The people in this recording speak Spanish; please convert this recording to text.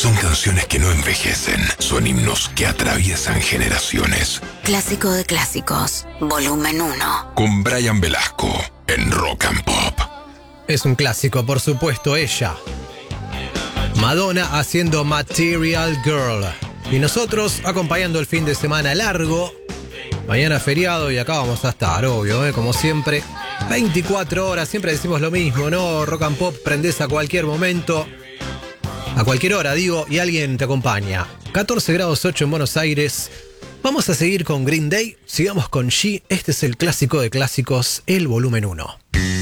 Son canciones que no envejecen, son himnos que atraviesan generaciones. Clásico de clásicos, volumen 1. Con Brian Velasco en Rock and Pop. Es un clásico, por supuesto, ella. Madonna haciendo Material Girl. Y nosotros acompañando el fin de semana largo. Mañana feriado y acá vamos a estar, obvio, como siempre. 24 horas, siempre decimos lo mismo, ¿no? Rock and Pop, prendés a cualquier momento. A cualquier hora, digo, y alguien te acompaña. 14 grados 8 en Buenos Aires. Vamos a seguir con Green Day. Sigamos con She. Este es el clásico de clásicos, el volumen 1.